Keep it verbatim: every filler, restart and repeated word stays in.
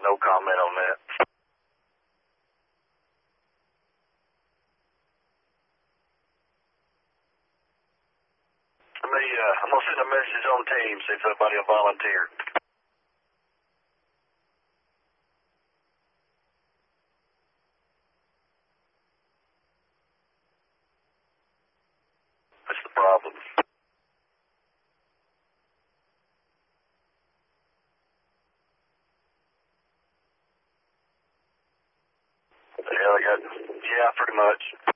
no comment on that. Let me, uh, I'm gonna send a message on Teams, see if somebody will volunteer. That's the problem. What the hell I got? Yeah, pretty much.